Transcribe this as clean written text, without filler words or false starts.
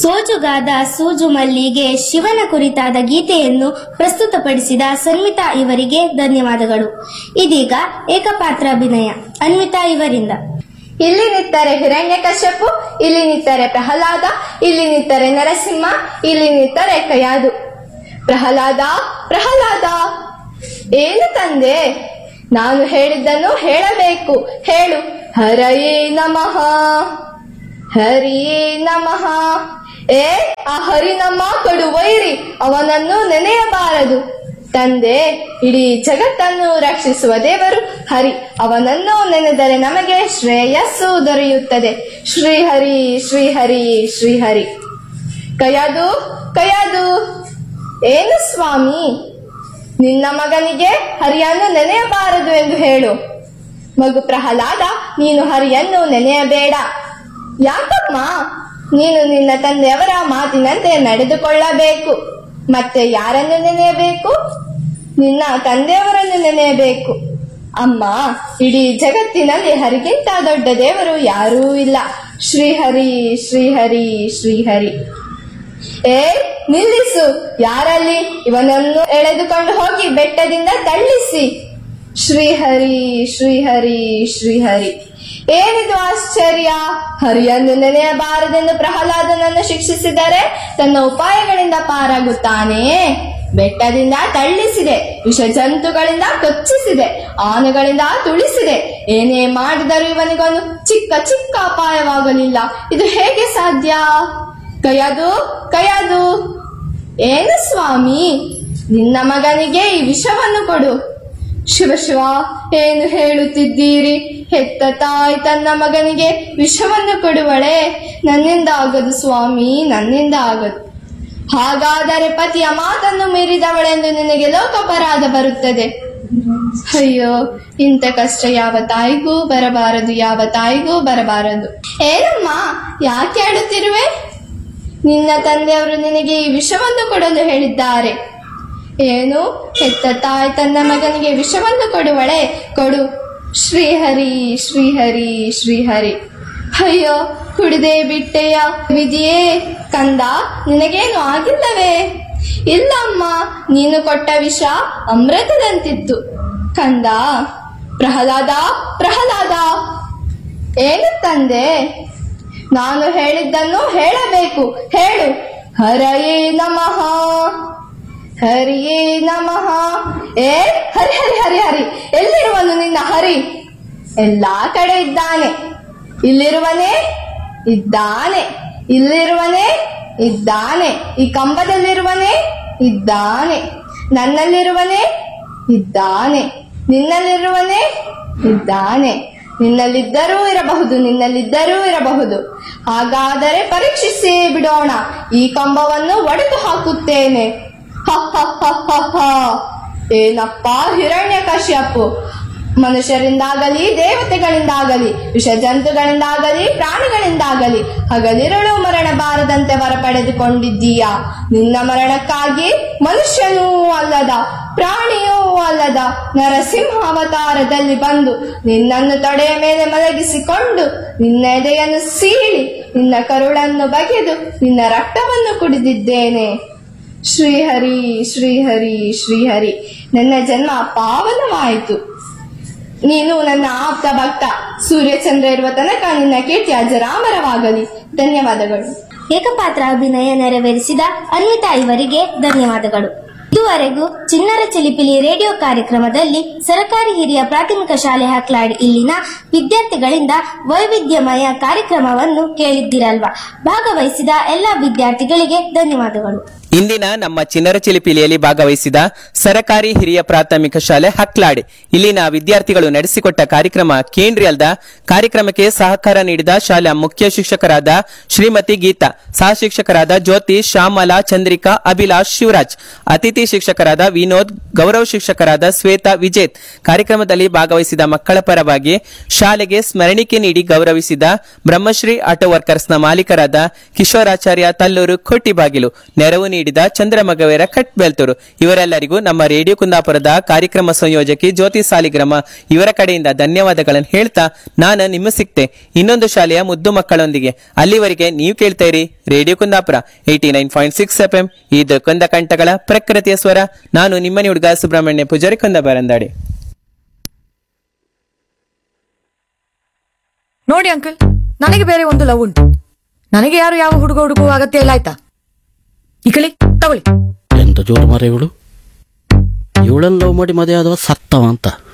ಸೋಜುಗಾದ ಸೂಜು ಮಲ್ಲಿಗೆ ಶಿವನ ಕುರಿತಾದ ಗೀತೆಯನ್ನು ಪ್ರಸ್ತುತಪಡಿಸಿದ ಸನ್ಮಿತಾ ಇವರಿಗೆ ಧನ್ಯವಾದಗಳು. ಇದೀಗ ಏಕಪಾತ್ರ ಅಭಿನಯ ಅನ್ವಿತಾ ಇವರಿಂದ. ಇಲ್ಲಿ ನಿಂತರೆ ಹಿರಣ್ಯಕಶ್ಯಪು, ಇಲ್ಲಿ ನಿಂತರೆ ಪ್ರಹ್ಲಾದ, ಇಲ್ಲಿ ನಿಂತರೆ ನರಸಿಂಹ, ಇಲ್ಲಿ ನಿಂತರೆ ಕಯಾದು. ಪ್ರಹ್ಲಾದ ಪ್ರಹ್ಲಾದ, ಏನು ತಂದೆ? ನಾನು ಹೇಳಿದ್ದನ್ನು ಹೇಳಬೇಕು, ಹೇಳು. ಹರಯೇ ನಮಃ, ಹರಿಯೇ ನಮಃ. ಆ ಹರಿ ನಮ್ಮ ಕಡು ವೈರಿ, ಅವನನ್ನು ನೆನೆಯಬಾರದು. ತಂದೆ, ಇಡೀ ಜಗತ್ತನ್ನು ರಕ್ಷಿಸುವ ದೇವರು ಹರಿ, ಅವನನ್ನು ನೆನೆದರೆ ನಮಗೆ ಶ್ರೇಯಸ್ಸು ದೊರೆಯುತ್ತದೆ. ಶ್ರೀಹರಿ ಶ್ರೀಹರಿ ಶ್ರೀಹರಿ. ಕಯಾದು ಕಯಾದು, ಏನು ಸ್ವಾಮಿ? ನಿನ್ನ ಮಗನಿಗೆ ಹರಿಯನ್ನು ನೆನೆಯಬಾರದು ಎಂದು ಹೇಳು. ಮಗು ಪ್ರಹ್ಲಾದ, ನೀನು ಹರಿಯನ್ನು ನೆನೆಯಬೇಡ. ಯಾಕಮ್ಮ? ನೀನು ನಿನ್ನ ತಂದೆಯವರ ಮಾತಿನಂತೆ ನಡೆದುಕೊಳ್ಳಬೇಕು. ಮತ್ತೆ ಯಾರನ್ನು ನೆನೆಯಬೇಕು? ನಿನ್ನ ತಂದೆಯವರನ್ನು ನೆನೆಯಬೇಕು. ಅಮ್ಮ, ಇಡೀ ಜಗತ್ತಿನಲ್ಲಿ ಹರಿಗಿಂತ ದೊಡ್ಡ ದೇವರು ಯಾರೂ ಇಲ್ಲ. ಶ್ರೀಹರಿ ಶ್ರೀಹರಿ ಶ್ರೀಹರಿ. ನಿಲ್ಲಿಸು. ಯಾರಲ್ಲಿ? ಇವನನ್ನು ಎಳೆದುಕೊಂಡು ಹೋಗಿ ಬೆಟ್ಟದಿಂದ ತಳ್ಳಿಸಿ. ಶ್ರೀಹರಿ ಶ್ರೀಹರಿ ಶ್ರೀಹರಿ. ಏನಿದು ಆಶ್ಚರ್ಯ? ಹರಿಯನ್ನು ನೆನೆಯಬಾರದೆಂದು ಪ್ರಹ್ಲಾದನನ್ನು ಶಿಕ್ಷಿಸಿದರೆ ತನ್ನ ಉಪಾಯಗಳಿಂದ ಪಾರಾಗುತ್ತಾನೆ. ಬೆಟ್ಟದಿಂದ ತಳ್ಳಿಸಿದೆ, ವಿಷ ಜಂತುಗಳಿಂದ ಕೊಚ್ಚಿಸಿದೆ, ಆನೆಗಳಿಂದ ತುಳಿಸಿದೆ. ಏನೇ ಮಾಡಿದರೂ ಇವನಿಗೊಂದು ಚಿಕ್ಕ ಚಿಕ್ಕ ಅಪಾಯವಾಗಲಿಲ್ಲ. ಇದು ಹೇಗೆ ಸಾಧ್ಯ? ಕಯಾದು ಕಯಾದು, ಏನು ಸ್ವಾಮಿ? ನಿನ್ನ ಮಗನಿಗೆ ಈ ವಿಷವನ್ನು ಕೊಡು. ಶಿವ ಶಿವ, ಏನು ಹೇಳುತ್ತಿದ್ದೀರಿ? ಹೆತ್ತ ತಾಯಿ ತನ್ನ ಮಗನಿಗೆ ವಿಷವನ್ನು ಕೊಡುವಳೆ? ನನ್ನಿಂದ ಆಗದು ಸ್ವಾಮಿ, ನನ್ನಿಂದ ಆಗದು. ಹಾಗಾದರೆ ಪತಿಯ ಮಾತನ್ನು ಮೀರಿದವಳೆಂದು ನಿನಗೆ ಲೋಕಾಪರಾಧ ಬರುತ್ತದೆ. ಅಯ್ಯೋ, ಇಂಥ ಕಷ್ಟ ಯಾವ ತಾಯಿಗೂ ಬರಬಾರದು, ಯಾವ ತಾಯಿಗೂ ಬರಬಾರದು. ಏನಮ್ಮ, ಯಾಕೆ ಆಡುತ್ತಿರುವೆ? ನಿನ್ನ ತಂದೆಯವರು ನಿನಗೆ ಈ ವಿಷವನ್ನು ಕೊಡಲು ಹೇಳಿದ್ದಾರೆ. ಏನು? ಹೆತ್ತ ತಾಯಿ ತನ್ನ ಮಗನಿಗೆ ವಿಷವನ್ನು ಕೊಡುವಳೆ? ಕೊಡು. ಶ್ರೀಹರಿ ಶ್ರೀಹರಿ ಶ್ರೀಹರಿ. ಅಯ್ಯೋ, ಕುಡಿದೇ ಬಿಟ್ಟೆಯ ವಿಧಿಯೇ. ಕಂದ, ನಿನಗೇನು ಆಗಿಲ್ಲವೇ? ಇಲ್ಲಮ್ಮ, ನೀನು ಕೊಟ್ಟ ವಿಷ ಅಮೃತದಂತಿತ್ತು. ಕಂದ. ಪ್ರಹ್ಲಾದ ಪ್ರಹ್ಲಾದ, ಏನು ತಂದೆ? ನಾನು ಹೇಳಿದ್ದನ್ನು ಹೇಳಬೇಕು, ಹೇಳು. ಹರಯೇ ನಮಃ, ಹರಿಯೇ ನಮಃ. ಹರಿ ಹರಿ ಹರಿ ಹರಿ. ಎಲ್ಲಿರುವನು ನಿನ್ನ ಹರಿ? ಎಲ್ಲಾ ಕಡೆ ಇದ್ದಾನೆ. ಇಲ್ಲಿರುವನೇ? ಇದ್ದಾನೆ. ಇಲ್ಲಿರುವನೇ? ಇದ್ದಾನೆ. ಈ ಕಂಬದಲ್ಲಿರುವನೇ? ಇದ್ದಾನೆ. ನನ್ನಲ್ಲಿರುವನೇ? ಇದ್ದಾನೆ. ನಿನ್ನಲ್ಲಿರುವನೇ? ಇದ್ದಾನೆ. ನಿನ್ನಲ್ಲಿದ್ದರೂ ಇರಬಹುದು, ನಿನ್ನಲ್ಲಿದ್ದರೂ ಇರಬಹುದು. ಹಾಗಾದರೆ ಪರೀಕ್ಷಿಸಿ ಬಿಡೋಣ. ಈ ಕಂಬವನ್ನು ಒಡೆದು ಹಾಕುತ್ತೇನೆ. ಏನಪ್ಪ ಹಿರಣ್ಯಕಶ್ಯಪು, ಮನುಷ್ಯರಿಂದಾಗಲಿ ದೇವತೆಗಳಿಂದಾಗಲಿ ವಿಷ ಜಂತುಗಳಿಂದಾಗಲಿ ಪ್ರಾಣಿಗಳಿಂದಾಗಲಿ ಹಗಲಿರುಳು ಮರಣ ಬಾರದಂತೆ ವರ ಪಡೆದುಕೊಂಡಿದ್ದೀಯಾ? ನಿನ್ನ ಮರಣಕ್ಕಾಗಿ ಮನುಷ್ಯನೂ ಅಲ್ಲದ ಪ್ರಾಣಿಯೂ ಅಲ್ಲದ ನರಸಿಂಹ ಅವತಾರದಲ್ಲಿ ಬಂದು ನಿನ್ನನ್ನು ತೊಡೆಯ ಮೇಲೆ ಮಲಗಿಸಿಕೊಂಡು ನಿನ್ನ ಎದೆಯನ್ನು ಸೀಳಿ ನಿನ್ನ ಕರುಳನ್ನು ಬಗೆದು ನಿನ್ನ ರಕ್ತವನ್ನು ಕುಡಿದಿದ್ದೇನೆ. ಶ್ರೀಹರಿ ಶ್ರೀಹರಿ ಶ್ರೀಹರಿ. ನನ್ನ ಜನ್ಮ ಪಾವನವಾಯಿತು. ನೀನು ನನ್ನ ಆಪ್ತ ಭಕ್ತ. ಸೂರ್ಯಚಂದ್ರ ಇರುವ ತನಕ ನಿನ್ನ ಕೀರ್ತಿ ಅಜರಾಮರವಾಗಲಿ. ಧನ್ಯವಾದಗಳು. ಏಕಪಾತ್ರ ಅಭಿನಯ ನೆರವೇರಿಸಿದ ಅನ್ವಿತಾ ಇವರಿಗೆ ಧನ್ಯವಾದಗಳು. ಇದುವರೆಗೂ ಚಿಣ್ಣರ ಚಿಲಿಪಿಲಿ ರೇಡಿಯೋ ಕಾರ್ಯಕ್ರಮದಲ್ಲಿ ಸರಕಾರಿ ಹಿರಿಯ ಪ್ರಾಥಮಿಕ ಶಾಲೆ ಹಕ್ಲಾಡ್ ಇಲ್ಲಿನ ವಿದ್ಯಾರ್ಥಿಗಳಿಂದ ವೈವಿಧ್ಯಮಯ ಕಾರ್ಯಕ್ರಮವನ್ನು ಕೇಳಿದ್ದಿರಲ್ವಾ? ಭಾಗವಹಿಸಿದ ಎಲ್ಲ ವಿದ್ಯಾರ್ಥಿಗಳಿಗೆ ಧನ್ಯವಾದಗಳು. ಇಂದಿನ ನಮ್ಮ ಚಿಣ್ಣರ ಚಿಲಿಪಿಲಿಯಲ್ಲಿ ಭಾಗವಹಿಸಿದ ಸರಕಾರಿ ಹಿರಿಯ ಪ್ರಾಥಮಿಕ ಶಾಲೆ ಹಕ್ಲಾಡ್ ಇಲ್ಲಿನ ವಿದ್ಯಾರ್ಥಿಗಳು ನಡೆಸಿಕೊಟ್ಟ ಕಾರ್ಯಕ್ರಮ ಕೇಂದ್ರೀಯದ ಕಾರ್ಯಕ್ರಮಕ್ಕೆ ಸಹಕಾರ ನೀಡಿದ ಶಾಲಾ ಮುಖ್ಯ ಶಿಕ್ಷಕರಾದ ಶ್ರೀಮತಿ ಗೀತಾ, ಸಹ ಶಿಕ್ಷಕರಾದ ಜ್ಯೋತಿ, ಶ್ಯಾಮಲಾ, ಚಂದ್ರಿಕಾ, ಅಭಿಲಾಷ್, ಶಿವರಾಜ್, ಅತಿಥಿ ಶಿಕ್ಷಕರಾದ ವಿನೋದ್, ಗೌರವ ಶಿಕ್ಷಕರಾದ ಶ್ವೇತಾ, ವಿಜೇತ್. ಕಾರ್ಯಕ್ರಮದಲ್ಲಿ ಭಾಗವಹಿಸಿದ ಮಕ್ಕಳ ಪರವಾಗಿ ಶಾಲೆಗೆ ಸ್ಮರಣಿಕೆ ನೀಡಿ ಗೌರವಿಸಿದ ಬ್ರಹ್ಮಶ್ರೀ ಆಟೋ ವರ್ಕರ್ಸ್ನ ಮಾಲೀಕರಾದ ಕಿಶೋರಾಚಾರ್ಯ, ತಲ್ಲೂರು, ಕೊಟ್ಟಿಬಾಗಿಲು ನೆರವು ನೀಡಿ ನೀಡಿದ ಚಂದ್ರಮಗವೇರ ಕಟ್ಬೆಲ್ತೂರು. ಇವರೆಲ್ಲರಿಗೂ ನಮ್ಮ ರೇಡಿಯೋ ಕುಂದಾಪುರದ ಕಾರ್ಯಕ್ರಮ ಸಂಯೋಜಕಿ ಜ್ಯೋತಿ ಸಾಲಿಗ್ರಾಮ ಇವರ ಕಡೆಯಿಂದ ಧನ್ಯವಾದಗಳನ್ನು ಹೇಳ್ತಾ ನಾನು ನಿಮ್ಮ ಸಿಕ್ತೆ ಇನ್ನೊಂದು ಶಾಲೆಯ ಮುದ್ದು ಮಕ್ಕಳೊಂದಿಗೆ. ಅಲ್ಲಿವರೆಗೆ ನೀವು ಕೇಳ್ತಾ ಇರಿ ರೇಡಿಯೋ ಕುಂದಾಪುರ 89.6 FM. ಇದು ಕೊಂದ ಕಂಠಗಳ ಪ್ರಕೃತಿಯ ಸ್ವರ. ನಾನು ನಿಮ್ಮನೆ ಹುಡುಗ ಸುಬ್ರಹ್ಮಣ್ಯ ಪೂಜಾರಿ ಕೊಂದಬಾರಂದಾಡಿ. ನೋಡಿ ಅಂಕಲ್, ನನಗೆ ಬೇರೆ ಒಂದು ಲವ್ ಉಂಟು. ನನಗೆ ಯಾರು ಯಾವ ಹುಡುಗ ಹುಡುಗುವ ಅಗತ್ಯ ಇಲ್ಲ, ಆಯ್ತಾ? ಈ ಕಳಿ ತಗೊಳ್ಳಿ. ಎಂತ ಜೋರು ಮರ ಇವಳು. ಇವಳನ್ನು ಲವ್ ಮಾಡಿ ಮದುವೆ ಆದವ ಸತ್ತವ ಅಂತ.